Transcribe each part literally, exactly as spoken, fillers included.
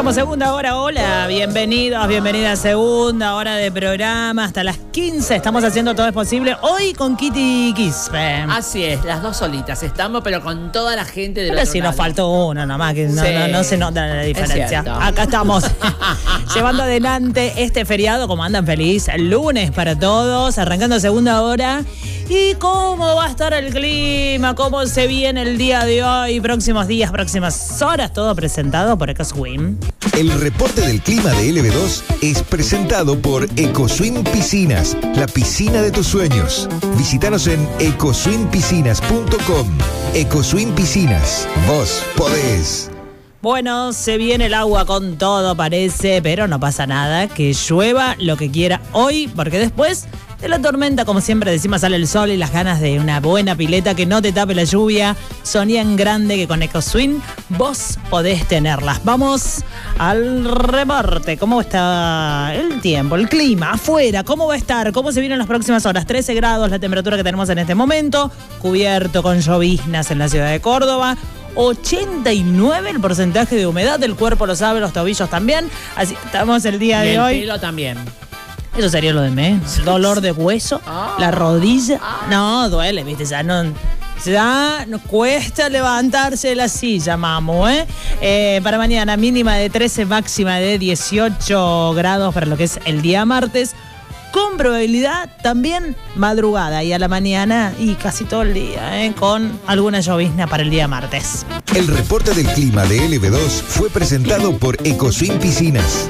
Arrancamos segunda hora, hola, bienvenidos, bienvenidas a segunda hora de programa, hasta las quince estamos haciendo Todo es Posible, hoy con Kitty Quispe. Así es, las dos solitas estamos, pero con toda la gente del Pero otro si lado. nos faltó uno nomás, que no, Sí. no, no se nota la diferencia. cierto. Acá estamos llevando adelante este feriado, como andan feliz, el lunes para todos, arrancando segunda hora. ¿Y cómo va a estar el clima? ¿Cómo se viene el día de hoy? Próximos días, próximas horas, todo presentado por EcoSwim. El reporte del clima de L B dos es presentado por EcoSwim Piscinas, la piscina de tus sueños. Visítanos en ecoswim piscinas punto com. EcoSwim Piscinas, vos podés. Bueno, se viene el agua con todo, parece, pero no pasa nada, que llueva lo que quiera hoy, porque después de la tormenta, como siempre decimos, sale el sol y las ganas de una buena pileta que no te tape la lluvia. Soñá en grande que con EcoSwim vos podés tenerlas. Vamos al reporte. ¿Cómo está el tiempo, el clima afuera? ¿Cómo va a estar? ¿Cómo se vienen las próximas horas? trece grados la temperatura que tenemos en este momento, cubierto con lloviznas en la ciudad de Córdoba. ochenta y nueve el porcentaje de humedad, el cuerpo lo sabe, los tobillos también. Así estamos el día Y de el hoy. pelo también. Eso sería lo de mes. Dolor de hueso, Ah. la rodilla. Ah. No, duele, viste, ya no. Ya nos cuesta levantarse de la silla, mamu, ¿eh? ¿eh? Para mañana, mínima de trece, máxima de dieciocho grados para lo que es el día martes. Con probabilidad también madrugada y a la mañana y casi todo el día, ¿eh? Con alguna llovizna para el día martes. El reporte del clima de L B dos fue presentado por EcoSwim Piscinas.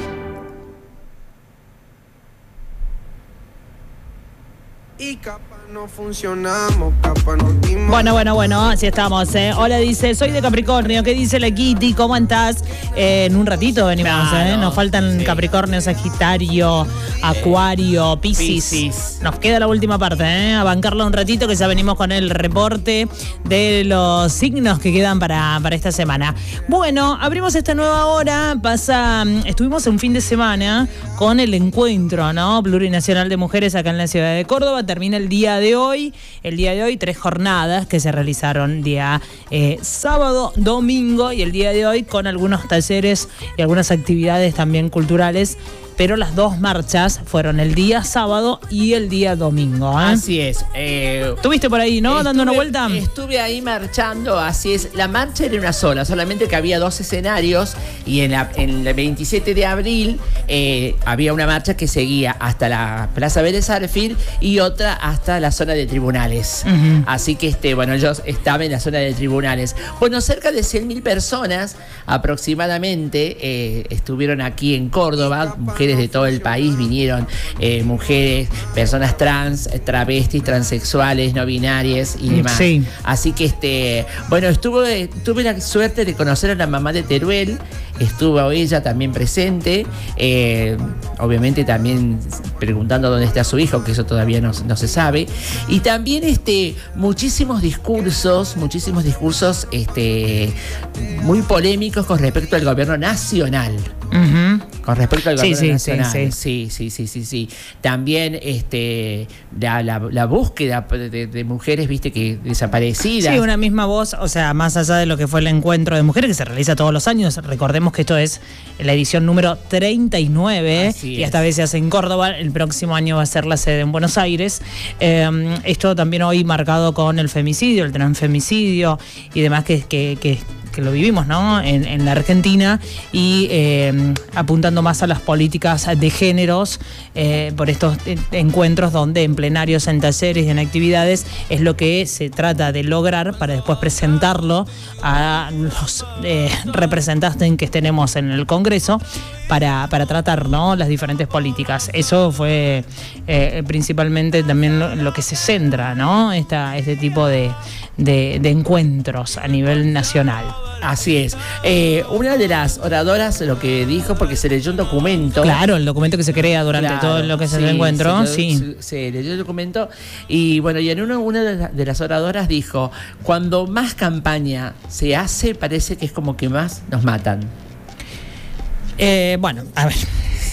Y capa no funcionamos, capa no dimos. Bueno, bueno, bueno, así estamos, ¿eh? Hola, dice, soy de Capricornio. ¿Qué dice la Kitty? ¿Cómo estás? Eh, en un ratito venimos, Claro, ¿eh? Nos faltan sí. Capricornio, Sagitario, Acuario, Piscis. Piscis. Nos queda la última parte, ¿eh? A bancarla un ratito que ya venimos con el reporte de los signos que quedan para, para esta semana. Bueno, abrimos esta nueva hora. Pasa, estuvimos un fin de semana con el encuentro, ¿no? Plurinacional de Mujeres acá en la ciudad de Córdoba. Termina el día de hoy. El día de hoy, tres jornadas que se realizaron día eh, sábado, domingo y el día de hoy con algunos talleres y algunas actividades también culturales. Pero las dos marchas fueron el día sábado y el día domingo, ¿eh? Así es. Eh, ¿Estuviste por ahí, no? estuve- Dando una vuelta. Estuve ahí marchando, así es. La marcha era una sola, solamente que había dos escenarios y en, la, en el veintisiete de abril eh, había una marcha que seguía hasta la Plaza Vélez Sarsfield y otra hasta la zona de tribunales. Ujú. Así que, este, bueno, yo estaba en la zona de tribunales. Bueno, cerca de cien mil personas aproximadamente eh, estuvieron aquí en Córdoba, mujeres de todo el país vinieron, eh, mujeres, personas trans, travestis, transexuales, no binarias y demás. Sí. Así que, este, bueno, estuve, tuve la suerte de conocer a la mamá de Teruel, estuvo ella también presente, eh, obviamente también preguntando dónde está su hijo, que eso todavía no, no se sabe, y también este, muchísimos discursos, muchísimos discursos este, muy polémicos con respecto al gobierno nacional. Ujú. Con respecto al Sí, gobierno sí, nacional. sí, Sí, sí, sí, sí, sí. También este, la, la, la búsqueda de, de mujeres, viste, que desaparecidas. Sí, una misma voz, o sea, más allá de lo que fue el encuentro de mujeres que se realiza todos los años, recordemos que esto es la edición número treinta y nueve Así y es. esta vez se hace en Córdoba, el próximo año va a ser la sede en Buenos Aires. Eh, esto también hoy marcado con el femicidio, el transfemicidio y demás que, que, que que lo vivimos, ¿no? En, en la Argentina y eh, apuntando más a las políticas de géneros eh, por estos eh, encuentros donde en plenarios, en talleres y en actividades es lo que se trata de lograr para después presentarlo a los eh, representantes que tenemos en el Congreso para, para tratar, ¿no? Las diferentes políticas. Eso fue eh, principalmente también lo, lo que se centra, ¿no? Esta, este tipo de, de, de encuentros a nivel nacional. Así es. Eh, una de las oradoras lo que dijo, porque se leyó un documento. Claro, el documento que se crea durante Claro, todo lo que es el sí, encuentro, se, sí. Se, se leyó el documento y bueno, y en uno, una de, la, de las oradoras dijo, cuando más campaña se hace, parece que es como que más nos matan. Eh, bueno, a ver.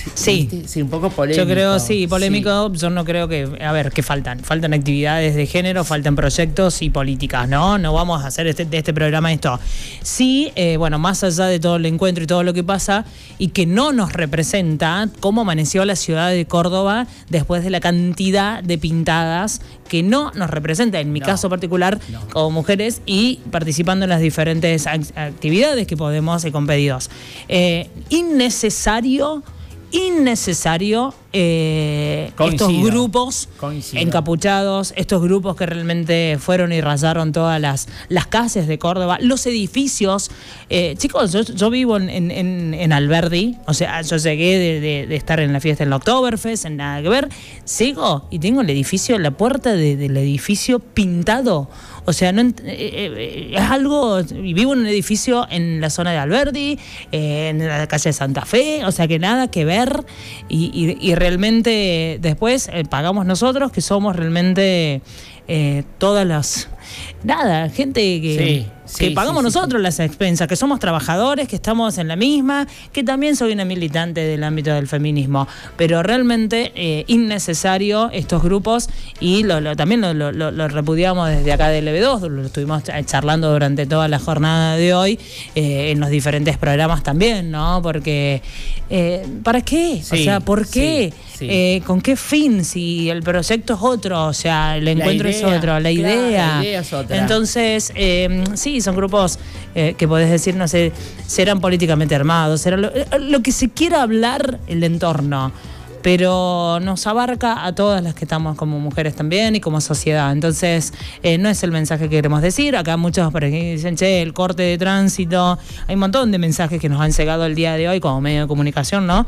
Sí. Sí, un poco polémico. Yo creo, sí, polémico. Sí. Yo no creo que, a ver, ¿qué faltan? Faltan actividades de género, faltan proyectos y políticas, ¿no? No vamos a hacer este, de este programa esto. Sí, eh, bueno, más allá de todo el encuentro y todo lo que pasa, y que no nos representa cómo amaneció la ciudad de Córdoba después de la cantidad de pintadas que no nos representa, en mi no, caso particular, no. como mujeres, y participando en las diferentes actividades que podemos eh, con pedidos. Eh, innecesario, innecesario eh, estos grupos Coincido. encapuchados, estos grupos que realmente fueron y rayaron todas las, las calles de Córdoba, los edificios. Eh, chicos, yo, yo vivo en, en, en Alberdi, o sea, yo llegué de, de, de estar en la fiesta en la Oktoberfest, en nada que ver, sigo y tengo el edificio, la puerta de, del edificio pintado. O sea, no, eh, eh, es algo. Vivo en un edificio en la zona de Alberdi, eh, en la calle de Santa Fe, o sea que nada que ver. Y, y, y realmente después eh, pagamos nosotros, que somos realmente eh, todas las. Nada, gente que, sí, que sí, pagamos sí, nosotros sí. las expensas, que somos trabajadores, que estamos en la misma, que también soy una militante del ámbito del feminismo, pero realmente eh, innecesario estos grupos, y lo, lo, también lo, lo, lo repudiamos desde acá de L B dos, lo estuvimos charlando durante toda la jornada de hoy, eh, en los diferentes programas también, ¿no? Porque, eh, ¿para qué? Sí, o sea, ¿por qué? Sí, sí. Eh, ¿Con qué fin? Si el proyecto es otro, o sea, el encuentro idea, es otro, la idea... Claro, la idea es otra. Entonces, eh, sí, son grupos eh, que podés decir, no sé, serán políticamente armados, será lo, lo que se quiera hablar el entorno, pero nos abarca a todas las que estamos como mujeres también y como sociedad. Entonces, eh, no es el mensaje que queremos decir. Acá muchos por aquí dicen, che, el corte de tránsito. Hay un montón de mensajes que nos han llegado el día de hoy como medio de comunicación, ¿no?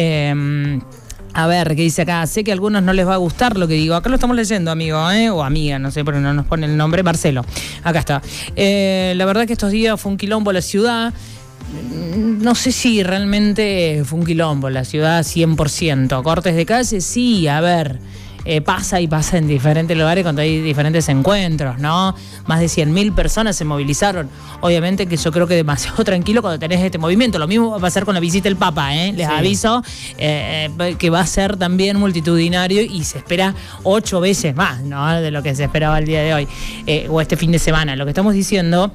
Eh, A ver, ¿qué dice acá? Sé que a algunos no les va a gustar lo que digo. Acá lo estamos leyendo, amigo, ¿eh? O amiga, no sé, porque no nos pone el nombre. Marcelo, acá está. Eh, la verdad que estos días fue un quilombo la ciudad. No sé si realmente fue un quilombo la ciudad cien por ciento. Cortes de calle, sí, a ver... Eh, pasa y pasa en diferentes lugares cuando hay diferentes encuentros, ¿no? Más de cien mil personas se movilizaron. Obviamente que yo creo que demasiado tranquilo cuando tenés este movimiento. Lo mismo va a pasar con la visita del Papa, ¿eh? Les sí. aviso eh, que va a ser también multitudinario y se espera ocho veces más, ¿no? De lo que se esperaba el día de hoy eh, o este fin de semana. Lo que estamos diciendo,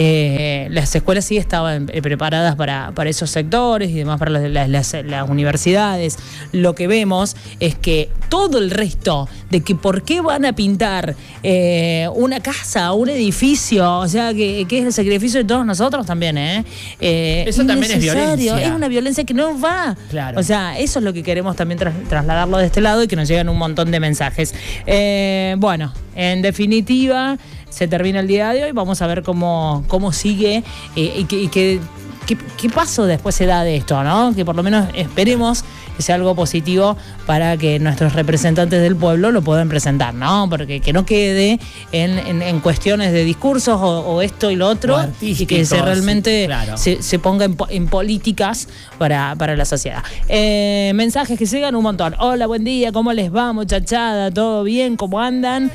eh, las escuelas sí estaban preparadas para, para esos sectores y demás para las, las, las, las universidades. Lo que vemos es que todo el resto de que por qué van a pintar eh, una casa, un edificio, o sea, que, que es el sacrificio de todos nosotros también, ¿eh? eh eso también es violencia. Es una violencia que no va. Claro. O sea, eso es lo que queremos también tras, trasladarlo de este lado y que nos llegan un montón de mensajes. Eh, bueno, en definitiva, se termina el día de hoy. Vamos a ver cómo, cómo sigue eh, y que... Y que ¿Qué, ¿Qué paso después se da de esto, no? Que por lo menos esperemos que sea algo positivo para que nuestros representantes del pueblo lo puedan presentar, ¿no? Porque que no quede en, en, en cuestiones de discursos o, o esto y lo otro, y que se realmente claro. se, se ponga en, en políticas para, para la sociedad. Eh, mensajes que llegan un montón. Hola, buen día, ¿cómo les va, muchachada? ¿Todo bien? ¿Cómo andan?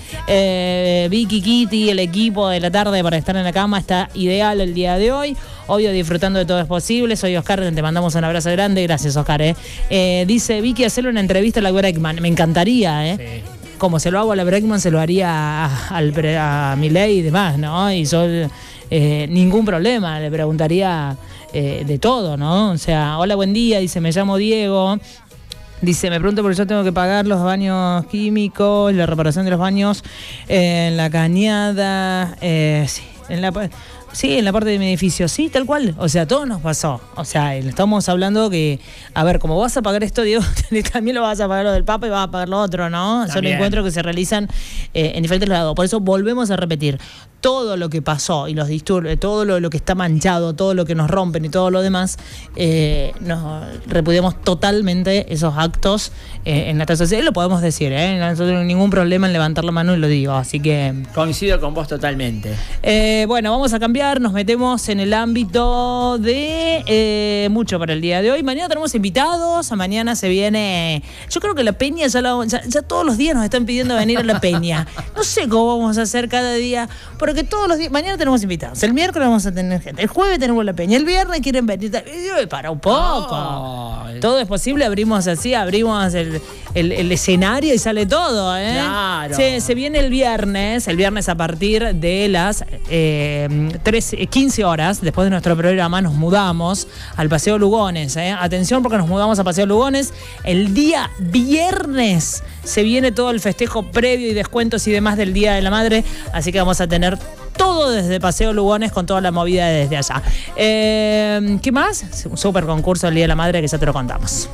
Eh, Vicky, Kitty, el equipo de la tarde para estar en la cama está ideal el día de hoy. Obvio, disfrutando de todo es posible. Soy Oscar, te mandamos un abrazo grande. Gracias, Oscar. ¿eh? Eh, dice Vicky, hacerle una entrevista a la Bregman. Me encantaría, ¿eh? Sí. Como se lo hago a la Bregman, se lo haría a, a, a Milei y demás, ¿no? Y yo, eh, ningún problema, le preguntaría eh, de todo, ¿no? O sea, hola, buen día. Dice, me llamo Diego. Dice, me pregunto por qué yo tengo que pagar los baños químicos, la reparación de los baños eh, en la Cañada. Eh, sí, en la... Sí, en la parte de mi edificio, sí, tal cual. O sea, todo nos pasó. O sea, estamos hablando que, a ver, como vas a pagar esto, Diego, también lo vas a pagar lo del Papa y vas a pagar lo otro, ¿no? También. Son encuentros que se realizan eh, en diferentes lados. Por eso volvemos a repetir. Todo lo que pasó y los disturbios, todo lo, lo que está manchado, todo lo que nos rompen y todo lo demás, eh, nos repudiamos totalmente esos actos eh, en nuestra sociedad. Y lo podemos decir, ¿eh? No tengo ningún problema en levantar la mano y lo digo. Así que... Coincido con vos totalmente. Eh, bueno, vamos a cambiar. cambiar, nos metemos en el ámbito de eh, mucho para el día de hoy. Mañana tenemos invitados, mañana se viene... Yo creo que la Peña ya, la, ya, ya todos los días nos están pidiendo venir a la Peña. No sé cómo vamos a hacer cada día, porque todos los días... Mañana tenemos invitados, el miércoles vamos a tener gente, el jueves tenemos la Peña, el viernes quieren venir... Para un poco. Oh. Todo es posible, abrimos así, abrimos el, el, el escenario y sale todo, ¿eh? Claro. Se, se viene el viernes, el viernes a partir de las eh, trece, quince horas, después de nuestro programa, nos mudamos al Paseo Lugones, ¿eh? Atención porque nos mudamos a Paseo Lugones. El día viernes se viene todo el festejo previo y descuentos y demás del Día de la Madre, así que vamos a tener todo desde Paseo Lugones con toda la movida desde allá. Eh, ¿Qué más? Un súper concurso del Día de la Madre que ya te lo contamos.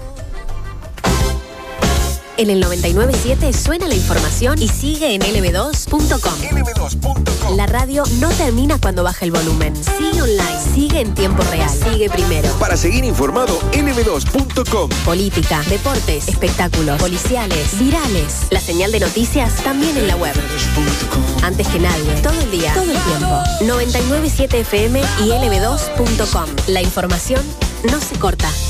En el noventa y nueve punto siete suena la información y sigue en L B dos punto com. L B dos punto com. La radio no termina cuando baja el volumen. Sigue online, sigue en tiempo real, sigue primero. Para seguir informado, L B dos punto com. Política, deportes, espectáculos, policiales, virales. La señal de noticias también en la web. Antes que nadie, todo el día, todo el tiempo. noventa y nueve punto siete F M y L B dos punto com. La información no se corta.